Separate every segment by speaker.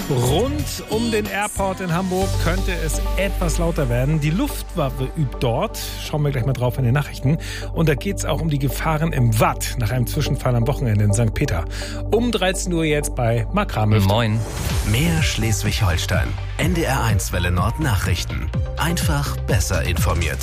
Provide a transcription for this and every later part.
Speaker 1: Rund um den Airport in Hamburg könnte es etwas lauter werden. Die Luftwaffe übt dort. Schauen wir gleich mal drauf in den Nachrichten. Und da geht es auch um die Gefahren im Watt nach einem Zwischenfall am Wochenende in St. Peter. Um 13 Uhr jetzt bei Mark Ramöfte.
Speaker 2: Moin.
Speaker 3: Mehr Schleswig-Holstein. NDR1 Welle Nord Nachrichten. Einfach besser informiert.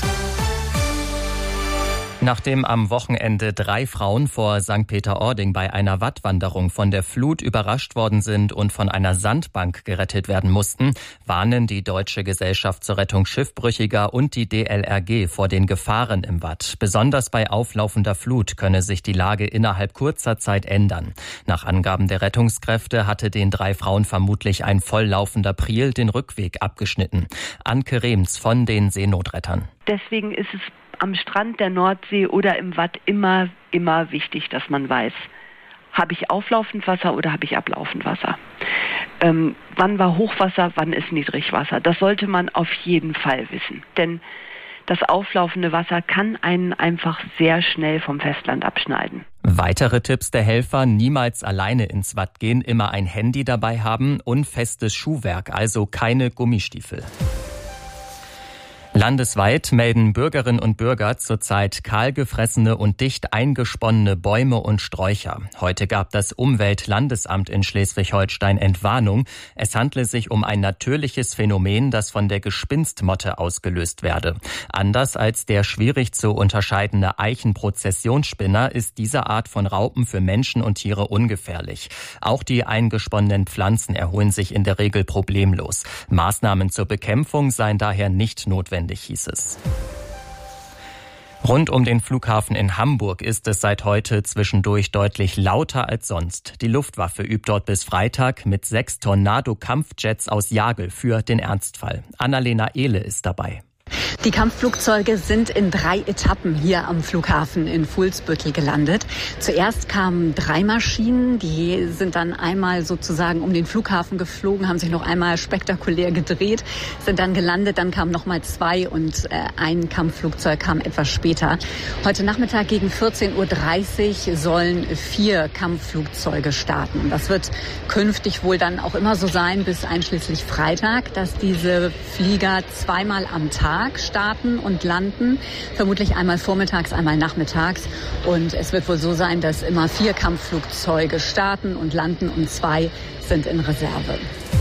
Speaker 2: Nachdem am Wochenende 3 Frauen vor St. Peter-Ording bei einer Wattwanderung von der Flut überrascht worden sind und von einer Sandbank gerettet werden mussten, warnen die Deutsche Gesellschaft zur Rettung Schiffbrüchiger und die DLRG vor den Gefahren im Watt. Besonders bei auflaufender Flut könne sich die Lage innerhalb kurzer Zeit ändern. Nach Angaben der Rettungskräfte hatte den 3 Frauen vermutlich ein volllaufender Priel den Rückweg abgeschnitten. Anke Rehms von den Seenotrettern.
Speaker 4: Deswegen ist es am Strand der Nordsee oder im Watt immer wichtig, dass man weiß, habe ich auflaufend Wasser oder habe ich ablaufend Wasser? Wann war Hochwasser, wann ist Niedrigwasser? Das sollte man auf jeden Fall wissen, denn das auflaufende Wasser kann einen einfach sehr schnell vom Festland abschneiden.
Speaker 2: Weitere Tipps der Helfer: niemals alleine ins Watt gehen, immer ein Handy dabei haben und festes Schuhwerk, also keine Gummistiefel. Landesweit melden Bürgerinnen und Bürger zurzeit kahlgefressene und dicht eingesponnene Bäume und Sträucher. Heute gab das Umweltlandesamt in Schleswig-Holstein Entwarnung. Es handle sich um ein natürliches Phänomen, das von der Gespinstmotte ausgelöst werde. Anders als der schwierig zu unterscheidende Eichenprozessionsspinner ist diese Art von Raupen für Menschen und Tiere ungefährlich. Auch die eingesponnenen Pflanzen erholen sich in der Regel problemlos. Maßnahmen zur Bekämpfung seien daher nicht notwendig, hieß es. Rund um den Flughafen in Hamburg ist es seit heute zwischendurch deutlich lauter als sonst. Die Luftwaffe übt dort bis Freitag mit 6 Tornado-Kampfjets aus Jagel für den Ernstfall. Annalena Ehle ist dabei.
Speaker 5: Die Kampfflugzeuge sind in 3 Etappen hier am Flughafen in Fuhlsbüttel gelandet. Zuerst kamen 3 Maschinen, die sind dann einmal sozusagen um den Flughafen geflogen, haben sich noch einmal spektakulär gedreht, sind dann gelandet, dann kamen nochmal 2 und ein Kampfflugzeug kam etwas später. Heute Nachmittag gegen 14:30 Uhr sollen 4 Kampfflugzeuge starten. Das wird künftig wohl dann auch immer so sein bis einschließlich Freitag, dass diese Flieger 2-mal am Tag starten und landen, vermutlich einmal vormittags, einmal nachmittags. Und es wird wohl so sein, dass immer 4 Kampfflugzeuge starten und landen und 2 sind in Reserve.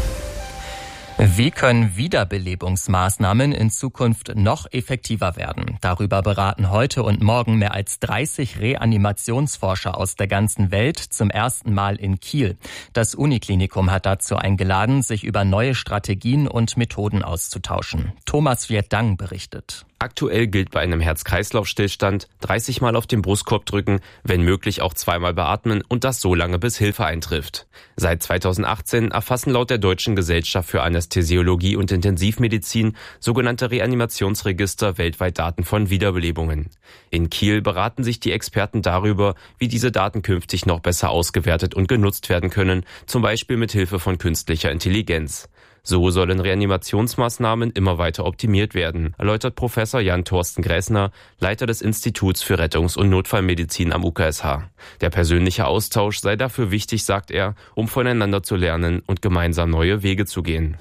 Speaker 2: Wie können Wiederbelebungsmaßnahmen in Zukunft noch effektiver werden? Darüber beraten heute und morgen mehr als 30 Reanimationsforscher aus der ganzen Welt zum ersten Mal in Kiel. Das Uniklinikum hat dazu eingeladen, sich über neue Strategien und Methoden auszutauschen. Thomas Vietdang berichtet.
Speaker 6: Aktuell gilt bei einem Herz-Kreislauf-Stillstand 30 Mal auf den Brustkorb drücken, wenn möglich auch 2-mal beatmen und das so lange, bis Hilfe eintrifft. Seit 2018 erfassen laut der Deutschen Gesellschaft für Anästhesiologie und Intensivmedizin sogenannte Reanimationsregister weltweit Daten von Wiederbelebungen. In Kiel beraten sich die Experten darüber, wie diese Daten künftig noch besser ausgewertet und genutzt werden können, zum Beispiel mit Hilfe von künstlicher Intelligenz. So sollen Reanimationsmaßnahmen immer weiter optimiert werden, erläutert Professor Jan-Thorsten Gräßner, Leiter des Instituts für Rettungs- und Notfallmedizin am UKSH. Der persönliche Austausch sei dafür wichtig, sagt er, um voneinander zu lernen und gemeinsam neue Wege zu gehen.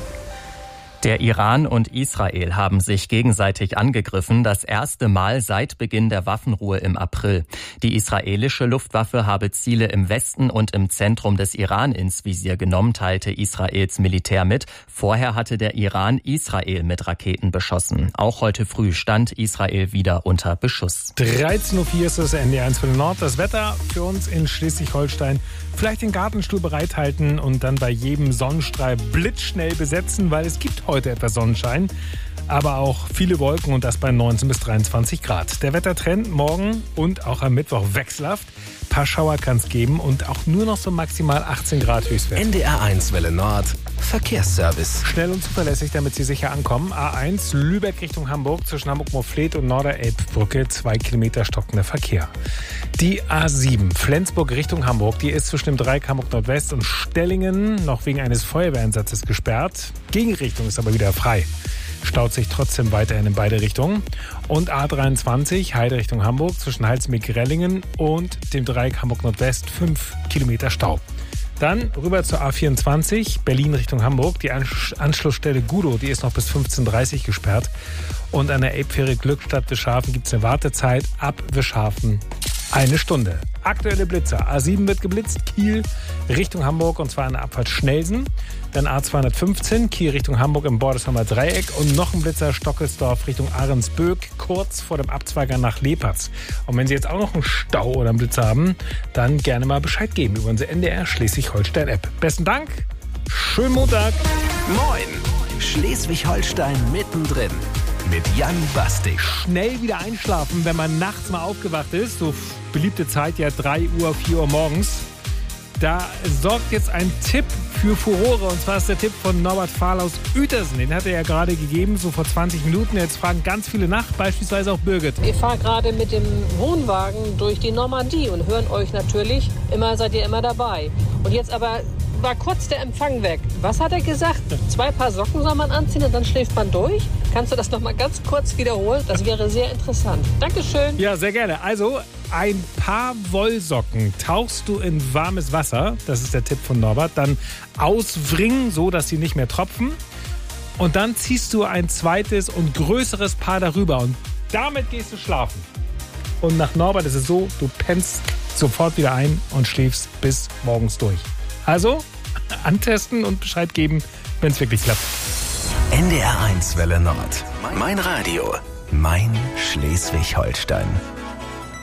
Speaker 2: Der Iran und Israel haben sich gegenseitig angegriffen, das erste Mal seit Beginn der Waffenruhe im April. Die israelische Luftwaffe habe Ziele im Westen und im Zentrum des Iran ins Visier genommen, teilte Israels Militär mit. Vorher hatte der Iran Israel mit Raketen beschossen. Auch heute früh stand Israel wieder unter Beschuss.
Speaker 1: 13:04 Uhr ist das NDR1 Welle Nord. Das Wetter für uns in Schleswig-Holstein. Vielleicht den Gartenstuhl bereithalten und dann bei jedem Sonnenstrahl blitzschnell besetzen, weil es gibt heute etwas Sonnenschein, aber auch viele Wolken und das bei 19 bis 23 Grad. Der Wettertrend morgen und auch am Mittwoch wechselhaft. Ein paar Schauer kann es geben und auch nur noch so maximal 18 Grad Höchstwert.
Speaker 3: NDR1 Welle Nord Verkehrsservice.
Speaker 1: Schnell und zuverlässig, damit Sie sicher ankommen. A1 Lübeck Richtung Hamburg zwischen Hamburg-Moorfleet und Norderelbbrücke 2 Kilometer stockender Verkehr. Die A7 Flensburg Richtung Hamburg, die ist zwischen dem Dreieck Hamburg Nordwest und Stellingen noch wegen eines Feuerwehreinsatzes gesperrt. Gegenrichtung ist aber wieder frei. Staut sich trotzdem weiterhin in beide Richtungen. Und A23 Heide Richtung Hamburg zwischen Halsmeg-Rellingen und dem Dreieck Hamburg Nordwest 5 Kilometer Stau. Dann rüber zur A24, Berlin Richtung Hamburg. Die Anschlussstelle Gudow, die ist noch bis 15:30 Uhr gesperrt. Und an der Elbfähre Glückstadt Wischhafen gibt es eine Wartezeit ab Wischhafen 1 Stunde. Aktuelle Blitzer. A7 wird geblitzt, Kiel Richtung Hamburg und zwar an der Abfahrt Schnelsen. Dann A215, Kiel Richtung Hamburg im Bordersheimer Dreieck und noch ein Blitzer Stockelsdorf Richtung Ahrensböck, kurz vor dem Abzweiger nach Lepertz. Und wenn Sie jetzt auch noch einen Stau oder einen Blitzer haben, dann gerne mal Bescheid geben über unsere NDR Schleswig-Holstein-App. Besten Dank, schönen Montag.
Speaker 3: Moin, Schleswig-Holstein mittendrin mit Jan Bastik.
Speaker 1: Schnell wieder einschlafen, wenn man nachts mal aufgewacht ist. So beliebte Zeit, ja 3 Uhr, 4 Uhr morgens. Da sorgt jetzt ein Tipp für Furore. Und zwar ist der Tipp von Norbert Fahl aus Uetersen. Den hat er ja gerade gegeben, so vor 20 Minuten. Jetzt fragen ganz viele nach, beispielsweise auch Birgit.
Speaker 7: Wir fahren gerade mit dem Wohnwagen durch die Normandie und hören euch natürlich. Seid ihr immer dabei. Und jetzt aber war kurz der Empfang weg. Was hat er gesagt? 2 Paar Socken soll man anziehen und dann schläft man durch? Kannst du das noch mal ganz kurz wiederholen? Das wäre sehr interessant. Dankeschön.
Speaker 1: Ja, sehr gerne. Also, ein paar Wollsocken tauchst du in warmes Wasser. Das ist der Tipp von Norbert. Dann auswringen, so dass sie nicht mehr tropfen. Und dann ziehst du ein zweites und größeres Paar darüber. Und damit gehst du schlafen. Und nach Norbert ist es so, du pennst sofort wieder ein und schläfst bis morgens durch. Also, antesten und Bescheid geben, wenn es wirklich klappt.
Speaker 3: NDR 1 Welle Nord. Mein Radio. Mein Schleswig-Holstein.